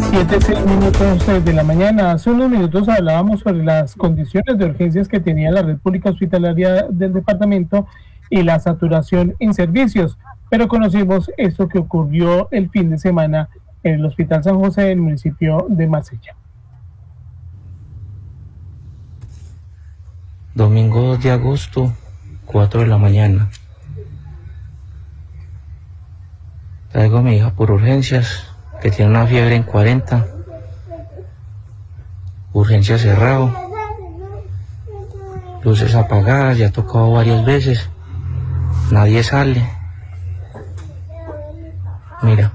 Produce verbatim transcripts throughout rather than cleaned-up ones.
Siete, seis minutos de la mañana. Hace unos minutos hablábamos sobre las condiciones de urgencias que tenía la red pública hospitalaria del departamento y la saturación en servicios, pero conocimos esto que ocurrió el fin de semana en el Hospital San José del municipio de Marsella. Domingo dos de agosto, cuatro de la mañana. Traigo a mi hija por urgencias, que tiene una fiebre en cuarenta. Urgencia cerrado. Luces apagadas, ya ha tocado varias veces. Nadie sale. Mira.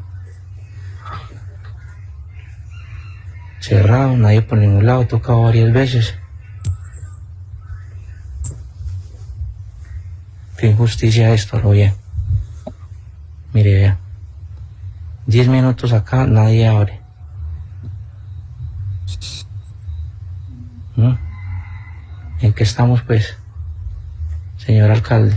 Cerrado, nadie por ningún lado, ha tocado varias veces. Qué injusticia esto, lo bien. Mire, vea. Diez minutos acá, nadie abre. ¿Mm? ¿En qué estamos, pues, señor alcalde?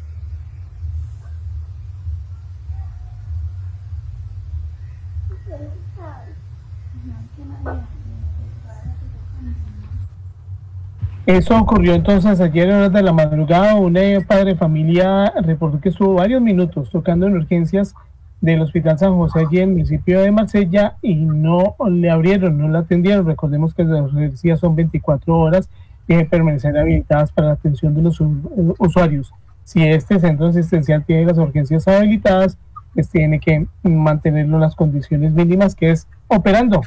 Eso ocurrió entonces ayer en horas de la madrugada. Un eh, padre de familia reportó que estuvo varios minutos tocando en urgencias del Hospital San José allí en el municipio de Marsella y no le abrieron, no la atendieron. Recordemos que las urgencias son veinticuatro horas y deben permanecer habilitadas para la atención de los usuarios. Si este centro asistencial tiene las urgencias habilitadas, pues tiene que mantenerlo en las condiciones mínimas, que es operando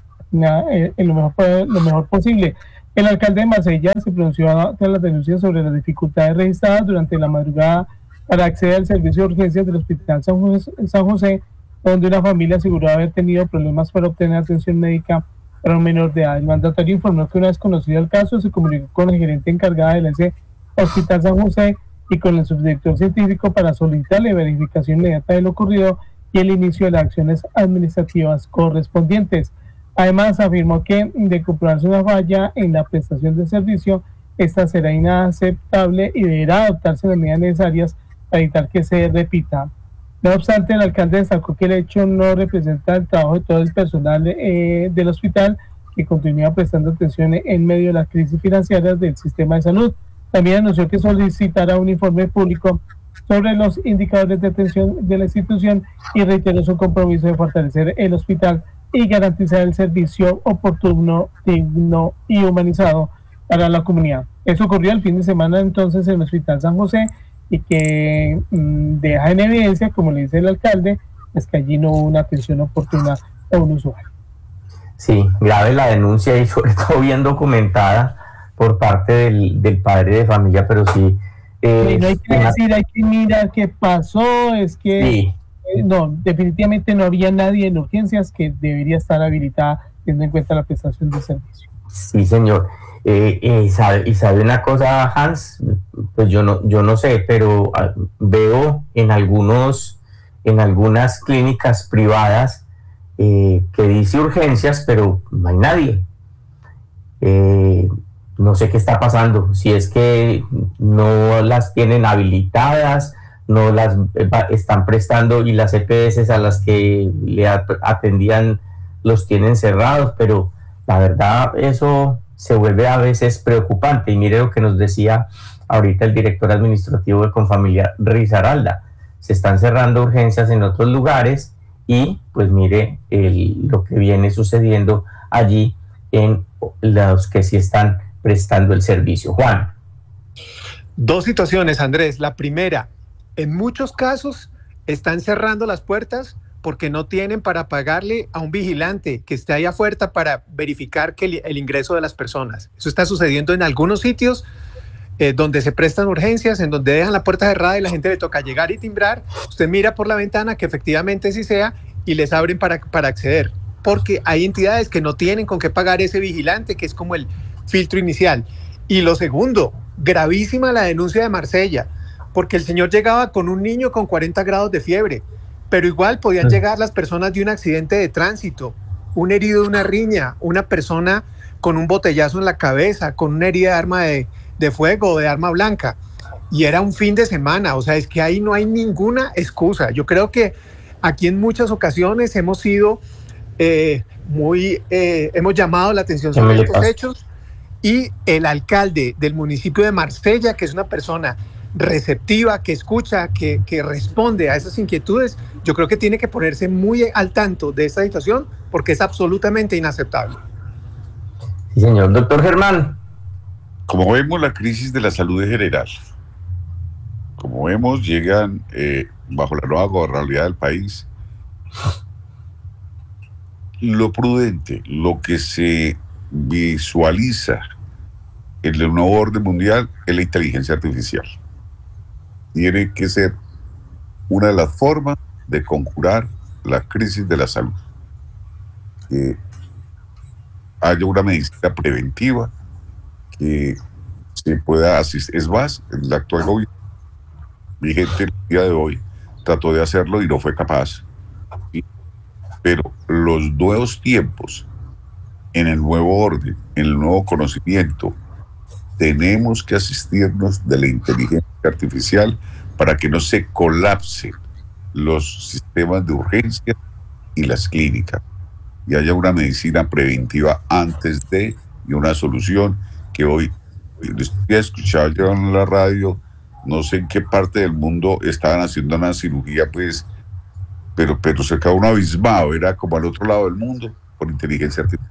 en lo mejor, lo mejor posible. El alcalde de Marsella se pronunció tras las denuncias sobre las dificultades registradas durante la madrugada para acceder al servicio de urgencias del Hospital San José, San José, donde una familia aseguró haber tenido problemas para obtener atención médica para un menor de edad. El mandatario informó que una vez conocido el caso, se comunicó con la gerente encargada del Hospital San José y con el subdirector científico para solicitar la verificación inmediata de lo ocurrido y el inicio de las acciones administrativas correspondientes. Además, afirmó que de comprobarse una falla en la prestación del servicio, esta será inaceptable y deberá adoptarse las medidas necesarias para evitar que se repita. No obstante, el alcalde destacó que el hecho no representa el trabajo de todo el personal eh, del hospital, que continúa prestando atención en medio de las crisis financieras del sistema de salud. También anunció que solicitará un informe público sobre los indicadores de atención de la institución y reiteró su compromiso de fortalecer el hospital y garantizar el servicio oportuno, digno y humanizado para la comunidad. Eso ocurrió el fin de semana entonces en el Hospital San José y que mmm, deja en evidencia, como le dice el alcalde, es que allí no hubo una atención oportuna a un usuario. Sí, grave la denuncia y sobre todo bien documentada por parte del, del padre de familia, pero sí. Eh, no hay que una... decir, hay que mirar qué pasó, es que... Sí. No, definitivamente no había nadie en urgencias que debería estar habilitada teniendo en cuenta la prestación de servicio. Sí, señor. Eh, eh, sabe, y sabe una cosa, Hans, pues yo no, yo no sé, pero uh, veo en algunos, en algunas clínicas privadas eh, que dice urgencias, pero no hay nadie. Eh, no sé qué está pasando, si es que no las tienen habilitadas, no las están prestando y las E P S a las que le atendían los tienen cerrados, pero la verdad eso se vuelve a veces preocupante. Y mire lo que nos decía ahorita el director administrativo de Confamiliar, Risaralda, se están cerrando urgencias en otros lugares y pues mire el, lo que viene sucediendo allí en los que sí están prestando el servicio. Juan. Dos situaciones, Andrés. La primera, en muchos casos están cerrando las puertas porque no tienen para pagarle a un vigilante que esté ahí afuera para verificar que el, el ingreso de las personas. Eso está sucediendo en algunos sitios eh, donde se prestan urgencias, en donde dejan la puerta cerrada y la gente le toca llegar y timbrar. Usted mira por la ventana que efectivamente sí sea y les abren para, para acceder. Porque hay entidades que no tienen con qué pagar ese vigilante, que es como el filtro inicial. Y lo segundo, gravísima la denuncia de Marsella, porque el señor llegaba con un niño con cuarenta grados de fiebre, pero igual podían llegar las personas de un accidente de tránsito, un herido de una riña, una persona con un botellazo en la cabeza, con una herida de arma de, de fuego o de arma blanca, y era un fin de semana. O sea, es que ahí no hay ninguna excusa. Yo creo que aquí en muchas ocasiones hemos sido eh, muy, eh, hemos llamado la atención sobre estos hechos, y el alcalde del municipio de Marsella, que es una persona receptiva, que escucha, que, que responde a esas inquietudes, yo creo que tiene que ponerse muy al tanto de esta situación porque es absolutamente inaceptable. Sí, señor. Doctor Germán. Como vemos, la crisis de la salud es general. Como vemos, llegan eh, bajo la nueva gobernabilidad del país. Lo prudente, lo que se visualiza en el nuevo orden mundial es la inteligencia artificial. Tiene que ser una de las formas de conjurar la crisis de la salud. Que haya una medicina preventiva que se pueda asistir. Es más, el actual gobierno vigente el día de hoy trató de hacerlo y no fue capaz. ¿Sí? Pero los nuevos tiempos, en el nuevo orden, en el nuevo conocimiento, tenemos que asistirnos de la inteligencia artificial para que no se colapsen los sistemas de urgencia y las clínicas y haya una medicina preventiva antes de y una solución que hoy he escuchado yo en la radio, no sé en qué parte del mundo estaban haciendo una cirugía, pues, pero, pero se quedó un abismado, era como al otro lado del mundo por inteligencia artificial.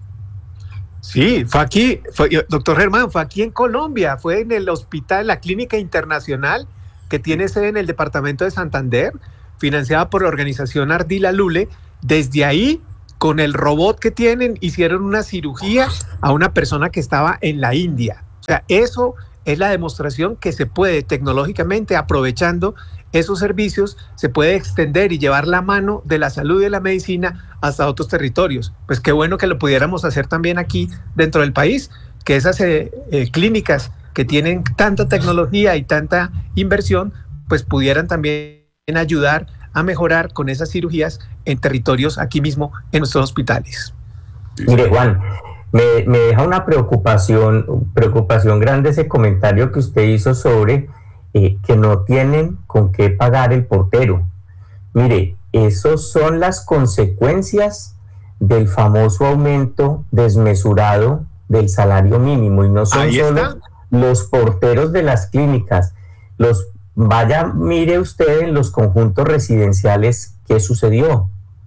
Sí, fue aquí, fue, doctor Germán, fue aquí en Colombia, fue en el hospital, la Clínica Internacional, que tiene sede en el departamento de Santander, financiada por la organización Ardila Lule. Desde ahí, con el robot que tienen, hicieron una cirugía a una persona que estaba en la India. O sea, eso es la demostración que se puede tecnológicamente, aprovechando esos servicios, se puede extender y llevar la mano de la salud y de la medicina hasta otros territorios. Pues qué bueno que lo pudiéramos hacer también aquí dentro del país, que esas eh, eh, clínicas que tienen tanta tecnología y tanta inversión, pues pudieran también ayudar a mejorar con esas cirugías en territorios aquí mismo en nuestros hospitales. Mire, Juan, me, me deja una preocupación, preocupación grande ese comentario que usted hizo sobre eh, que no tienen con qué pagar el portero. Mire, esos son las consecuencias del famoso aumento desmesurado del salario mínimo, y no son Ahí solo está. Los porteros de las clínicas. Los vaya, mire usted en los conjuntos residenciales qué sucedió,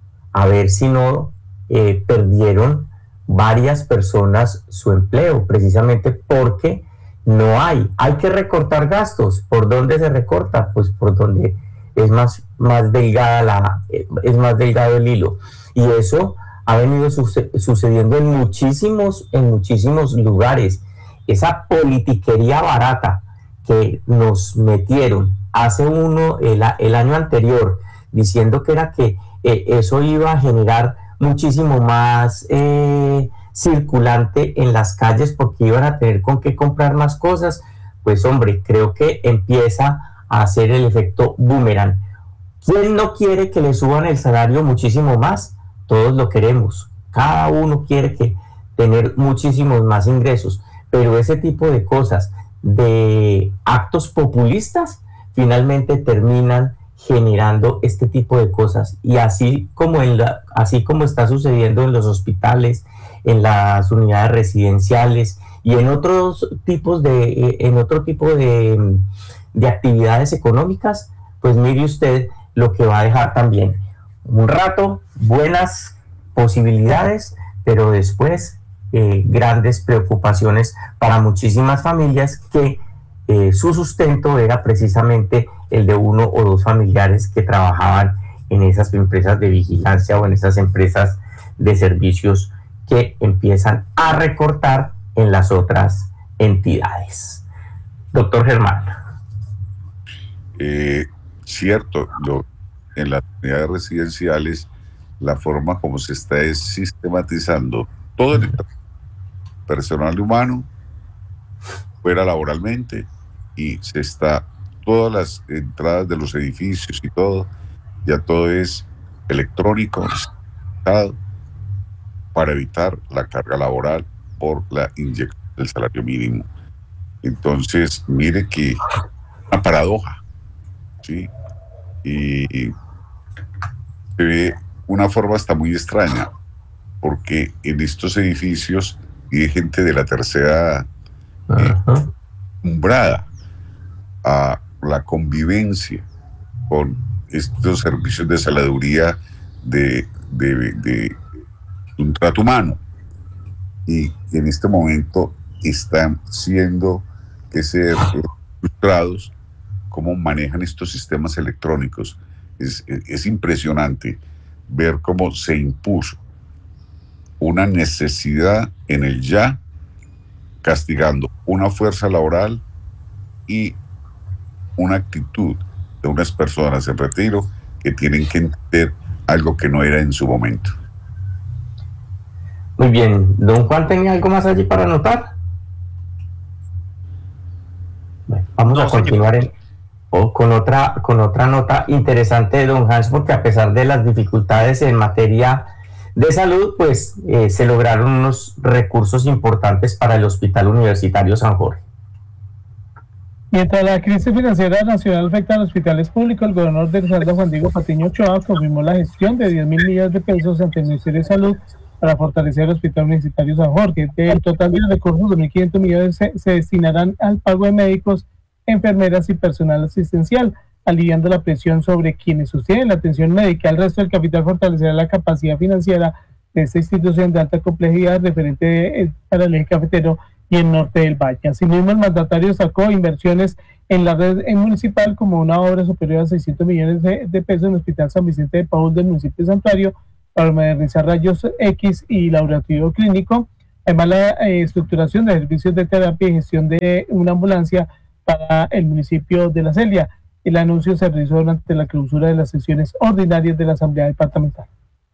a ver si no eh, perdieron varias personas su empleo, precisamente porque no hay, hay que recortar gastos. ¿Por dónde se recorta? Pues por donde es más, más delgada la, es más delgado el hilo. Y eso ha venido suce- sucediendo en muchísimos, en muchísimos lugares. Esa politiquería barata que nos metieron hace uno, el, el año anterior, diciendo que era que eh, eso iba a generar muchísimo más eh, circulante en las calles porque iban a tener con qué comprar más cosas, pues hombre, creo que empieza a hacer el efecto boomerang. ¿Quién no quiere que le suban el salario muchísimo más? Todos lo queremos, cada uno quiere que tener muchísimos más ingresos, pero ese tipo de cosas, de actos populistas, finalmente terminan generando este tipo de cosas. Y así como, en la, así como está sucediendo en los hospitales, en las unidades residenciales y en otros tipos de, en otro tipo de, de actividades económicas, pues mire usted lo que va a dejar también. Un rato, buenas posibilidades, pero después eh, grandes preocupaciones para muchísimas familias que eh, su sustento era precisamente el de uno o dos familiares que trabajaban en esas empresas de vigilancia o en esas empresas de servicios que empiezan a recortar en las otras entidades. Doctor Germán. Eh, cierto, lo, en las unidades residenciales, la forma como se está es sistematizando todo el personal humano fuera laboralmente, y se está, todas las entradas de los edificios y todo, ya todo es electrónico, para evitar la carga laboral por la inyección del salario mínimo. Entonces, mire que una paradoja, ¿sí? Y, y se ve una forma hasta muy extraña. porque en estos edificios hay gente de la tercera eh, umbrada a la convivencia con estos servicios de saladuría de, de, de, de un trato humano, y en este momento están siendo que ser frustrados cómo manejan estos sistemas electrónicos. Es, es impresionante ver cómo se impuso una necesidad en el ya, castigando una fuerza laboral y una actitud de unas personas en retiro que tienen que entender algo que no era en su momento. Muy bien, don Juan, ¿tenía algo más allí para anotar? Bueno, vamos no, a continuar en, o con, otra, con otra nota interesante de don Hans, porque a pesar de las dificultades en materia de salud, pues eh, se lograron unos recursos importantes para el Hospital Universitario San Jorge. Mientras la crisis financiera nacional afecta a los hospitales públicos, el gobernador del Estado, Juan Diego Patiño Ochoa, confirmó la gestión de diez mil millones de pesos ante el Ministerio de Salud para fortalecer el Hospital Universitario San Jorge. Del total de los recursos, dos mil quinientos millones se, se destinarán al pago de médicos, enfermeras y personal asistencial, aliviando la presión sobre quienes sostienen la atención médica. El resto del capital fortalecerá la capacidad financiera de esta institución de alta complejidad referente para el eje cafetero y el norte del valle. Asimismo, el mandatario sacó inversiones en la red municipal como una obra superior a seiscientos millones de, de pesos en el Hospital San Vicente de Paúl del municipio de Santuario para modernizar rayos X y laboratorio clínico. Además, la eh, estructuración de servicios de terapia y gestión de una ambulancia para el municipio de La Celia. El anuncio se realizó durante la clausura de las sesiones ordinarias de la Asamblea Departamental.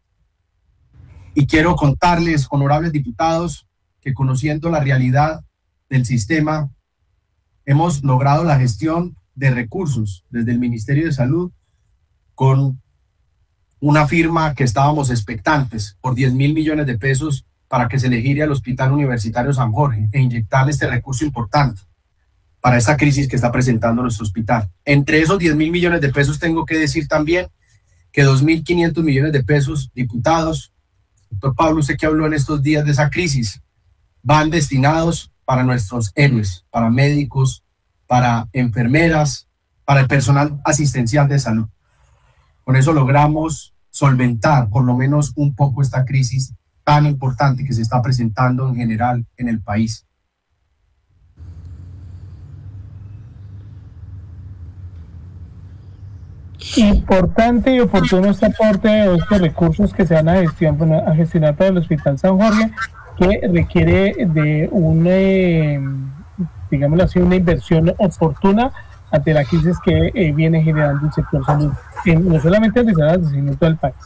Y quiero contarles, honorables diputados, que conociendo la realidad del sistema, hemos logrado la gestión de recursos desde el Ministerio de Salud con una firma que estábamos expectantes por diez mil millones de pesos para que se le gire al Hospital Universitario San Jorge e inyectarle este recurso importante para esta crisis que está presentando nuestro hospital. Entre esos diez mil millones de pesos tengo que decir también que dos mil quinientos millones de pesos, diputados, doctor Pablo, usted que habló en estos días de esa crisis, van destinados para nuestros héroes, para médicos, para enfermeras, para el personal asistencial de salud. Con eso logramos solventar por lo menos un poco esta crisis tan importante que se está presentando en general en el país. Importante y oportuno este aporte de estos recursos que se van a gestionar, a gestionar para el Hospital San Jorge, que requiere de una, eh, digámoslo así, una inversión oportuna ante la crisis que eh, viene generando el sector salud, en, no solamente en el crecimiento del país.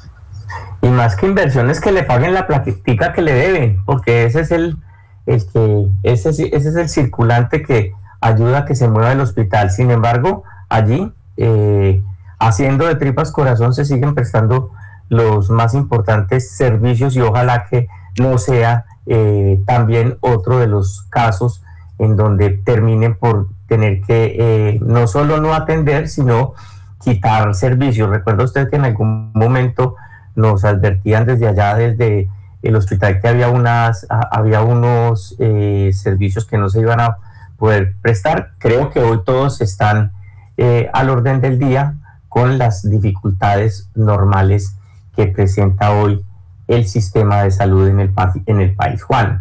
Y más que inversiones, que le paguen la platica que le deben, porque ese es el, el que ese, ese es el circulante que ayuda a que se mueva el hospital. Sin embargo, allí eh, haciendo de tripas corazón se siguen prestando los más importantes servicios, y ojalá que no sea eh, también otro de los casos en donde terminen por tener que eh, no solo no atender, sino quitar servicios. Recuerda usted que en algún momento nos advertían desde allá, desde el hospital, que había unas a, había unos eh, servicios que no se iban a poder prestar. Creo que hoy todos están eh, al orden del día con las dificultades normales que presenta hoy el sistema de salud en el, en el país. Juan.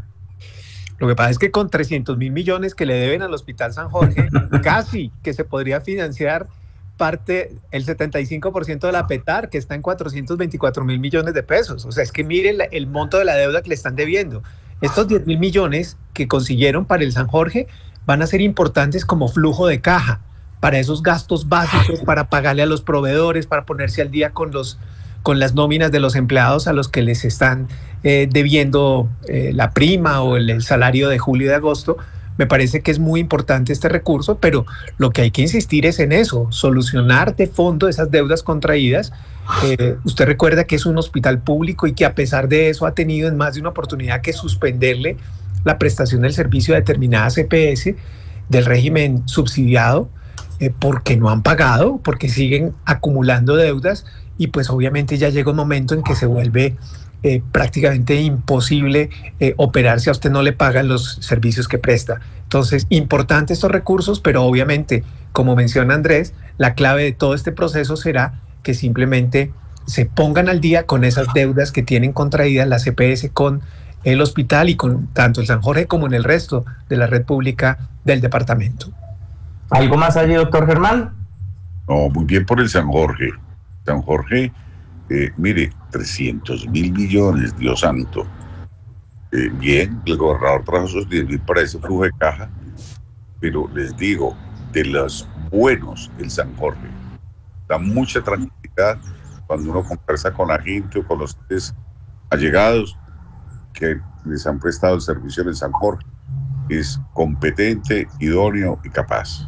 Lo que pasa es que con trescientos mil millones que le deben al Hospital San Jorge, casi que se podría financiar parte, el setenta y cinco por ciento de la PETAR, que está en cuatrocientos veinticuatro mil millones de pesos. O sea, es que miren el, el monto de la deuda que le están debiendo. Estos diez mil millones que consiguieron para el San Jorge van a ser importantes como flujo de caja para esos gastos básicos, para pagarle a los proveedores, para ponerse al día con los con las nóminas de los empleados a los que les están eh, debiendo eh, la prima o el, el salario de julio y de agosto. Me parece que es muy importante este recurso, pero lo que hay que insistir es en eso, solucionar de fondo esas deudas contraídas. Eh, usted recuerda que es un hospital público y que a pesar de eso ha tenido en más de una oportunidad que suspenderle la prestación del servicio a determinadas E P S del régimen subsidiado, eh, porque no han pagado, porque siguen acumulando deudas. Y pues obviamente ya llega un momento en que se vuelve eh, prácticamente imposible eh, operar si a usted no le pagan los servicios que presta. Entonces, importantes estos recursos, pero obviamente, como menciona Andrés, la clave de todo este proceso será que simplemente se pongan al día con esas deudas que tienen contraídas las E P S con el hospital y con tanto el San Jorge como en el resto de la red pública del departamento. ¿Algo más allí, doctor Germán? No, muy bien por el San Jorge. San Jorge, eh, mire, trescientos mil millones, Dios santo. Eh, bien, el gobernador trajo esos diez mil para ese flujo de caja, pero les digo, de los buenos, el San Jorge. Da mucha tranquilidad cuando uno conversa con la gente o con los allegados que les han prestado el servicio en el San Jorge. Es competente, idóneo y capaz.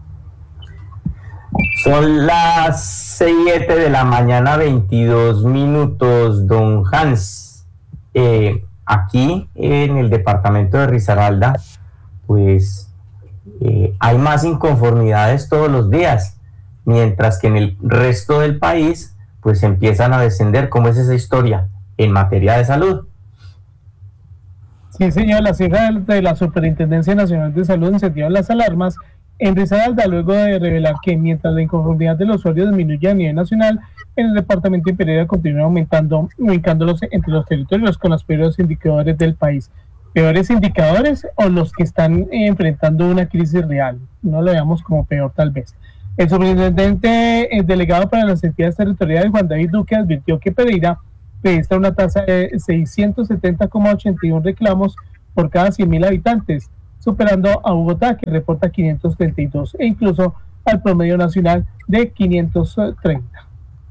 Son las siete de la mañana, veintidós minutos, don Hans. Eh, aquí en el departamento de Risaralda, pues eh, hay más inconformidades todos los días, mientras que en el resto del país, pues empiezan a descender. ¿Cómo es esa historia en materia de salud? Sí, señor, la cifra de la Superintendencia Nacional de Salud encendió las alarmas en Risaralda luego de revelar que mientras la inconformidad de los usuarios disminuye a nivel nacional, en el departamento de Pereira continúa aumentando, ubicándolos entre los territorios con los peores indicadores del país. ¿Peores indicadores o los que están enfrentando una crisis real? No lo veamos como peor tal vez. El superintendente el delegado para las entidades territoriales, Juan David Duque, advirtió que Pereira registra una tasa de seiscientos setenta coma ochenta y uno reclamos por cada cien mil habitantes, superando a Bogotá, que reporta quinientos treinta y dos, e incluso al promedio nacional de quinientos treinta.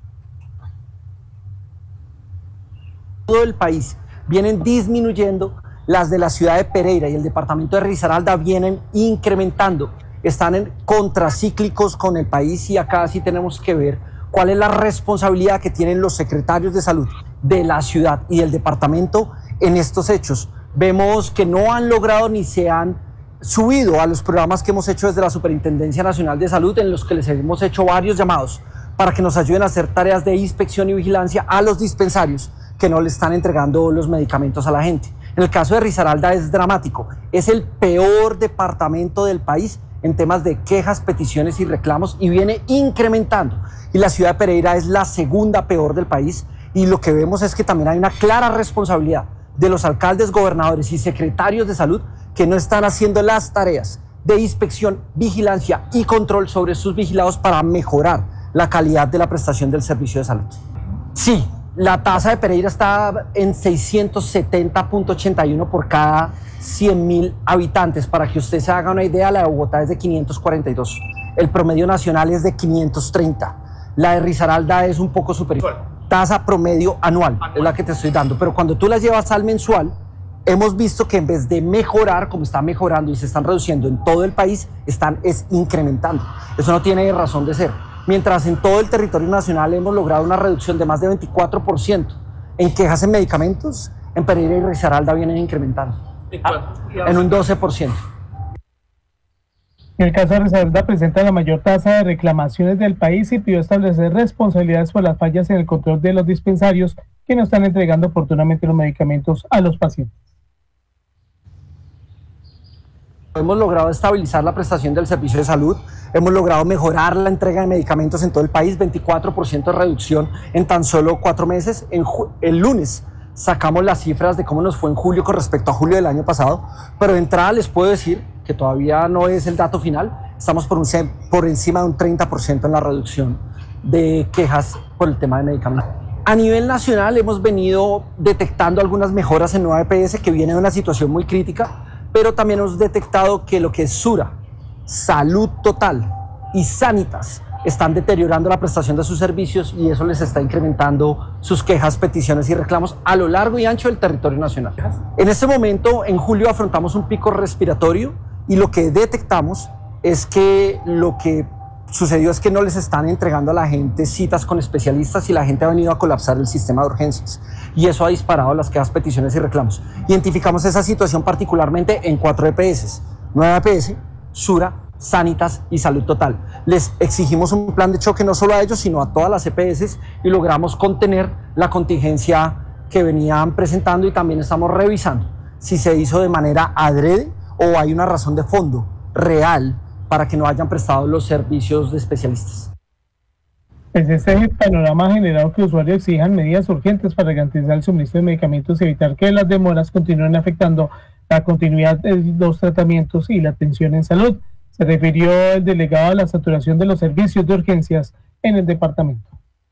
Todo el país vienen disminuyendo, las de la ciudad de Pereira y el departamento de Risaralda vienen incrementando, están en contracíclicos con el país, y acá sí tenemos que ver cuál es la responsabilidad que tienen los secretarios de salud de la ciudad y del departamento en estos hechos. Vemos que no han logrado ni se han subido a los programas que hemos hecho desde la Superintendencia Nacional de Salud, en los que les hemos hecho varios llamados para que nos ayuden a hacer tareas de inspección y vigilancia a los dispensarios que no le están entregando los medicamentos a la gente. En el caso de Risaralda es dramático, es el peor departamento del país en temas de quejas, peticiones y reclamos, y viene incrementando. Y la ciudad de Pereira es la segunda peor del país, y lo que vemos es que también hay una clara responsabilidad de los alcaldes, gobernadores y secretarios de salud que no están haciendo las tareas de inspección, vigilancia y control sobre sus vigilados para mejorar la calidad de la prestación del servicio de salud. Sí, la tasa de Pereira está en seiscientos setenta punto ochenta y uno por cada cien mil habitantes. Para que usted se haga una idea, la de Bogotá es de quinientos cuarenta y dos. El promedio nacional es de quinientos treinta. La de Risaralda es un poco superior. Tasa promedio anual, anual es la que te estoy dando. Pero cuando tú las llevas al mensual, hemos visto que en vez de mejorar, como está mejorando y se están reduciendo en todo el país, están es incrementando. Eso no tiene razón de ser. Mientras en todo el territorio nacional hemos logrado una reducción de más de veinticuatro por ciento en quejas en medicamentos, en Pereira y Risaralda vienen incrementando. Ah, en un doce por ciento. En el caso de Risaralda presenta la mayor tasa de reclamaciones del país y pidió establecer responsabilidades por las fallas en el control de los dispensarios que no están entregando oportunamente los medicamentos a los pacientes. Hemos logrado estabilizar la prestación del servicio de salud, hemos logrado mejorar la entrega de medicamentos en todo el país, veinticuatro por ciento de reducción en tan solo cuatro meses. En el lunes sacamos las cifras de cómo nos fue en julio con respecto a julio del año pasado, pero de entrada les puedo decir que todavía no es el dato final, estamos por, un, por encima de un treinta por ciento en la reducción de quejas por el tema de medicamentos. A nivel nacional hemos venido detectando algunas mejoras en nueva E P S que viene de una situación muy crítica, pero también hemos detectado que lo que es Sura, Salud Total y Sanitas están deteriorando la prestación de sus servicios, y eso les está incrementando sus quejas, peticiones y reclamos a lo largo y ancho del territorio nacional. En este momento, en julio, afrontamos un pico respiratorio, y lo que detectamos es que lo que sucedió es que no les están entregando a la gente citas con especialistas, y la gente ha venido a colapsar el sistema de urgencias, y eso ha disparado las quejas, peticiones y reclamos. Identificamos esa situación particularmente en cuatro E P S, nueva E P S, Sura, Sanitas y Salud Total. Les exigimos un plan de choque no solo a ellos, sino a todas las E P S, y logramos contener la contingencia que venían presentando y también estamos revisando si se hizo de manera adrede o hay una razón de fondo real para que no hayan prestado los servicios de especialistas. Pues este es el panorama ha generado que usuarios exijan medidas urgentes para garantizar el suministro de medicamentos y evitar que las demoras continúen afectando la continuidad de los tratamientos y la atención en salud. Se refirió el delegado a la saturación de los servicios de urgencias en el departamento.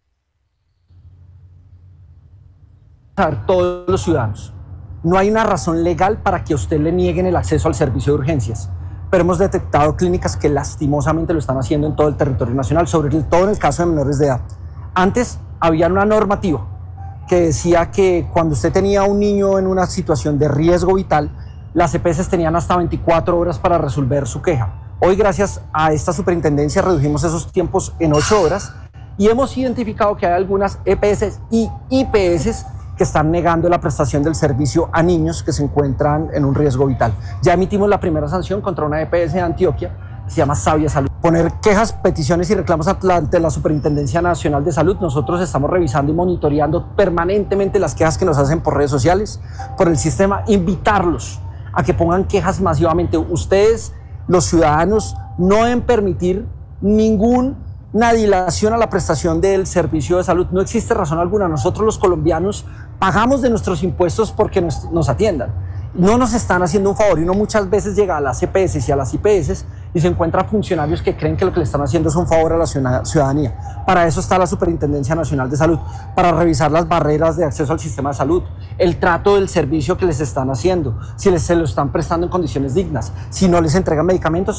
Todos los ciudadanos. No hay una razón legal para que a usted le nieguen el acceso al servicio de urgencias, pero hemos detectado clínicas que lastimosamente lo están haciendo en todo el territorio nacional, sobre todo en el caso de menores de edad. Antes había una normativa que decía que cuando usted tenía un niño en una situación de riesgo vital, las E P S tenían hasta veinticuatro horas para resolver su queja. Hoy, gracias a esta superintendencia, redujimos esos tiempos en ocho horas y hemos identificado que hay algunas E P S y I P S que están negando la prestación del servicio a niños que se encuentran en un riesgo vital. Ya emitimos la primera sanción contra una E P S de Antioquia, que se llama Sabia Salud. Poner quejas, peticiones y reclamos ante la Superintendencia Nacional de Salud. Nosotros estamos revisando y monitoreando permanentemente las quejas que nos hacen por redes sociales, por el sistema, invitarlos a que pongan quejas masivamente. Ustedes, los ciudadanos, no deben permitir ninguna dilación a la prestación del servicio de salud. No existe razón alguna. Nosotros los colombianos pagamos de nuestros impuestos porque nos, nos atiendan. No nos están haciendo un favor y uno muchas veces llega a las E P S y a las I P S y se encuentra funcionarios que creen que lo que le están haciendo es un favor a la ciudadanía. Para eso está la Superintendencia Nacional de Salud, para revisar las barreras de acceso al sistema de salud, el trato del servicio que les están haciendo, si les, se lo están prestando en condiciones dignas, si no les entregan medicamentos.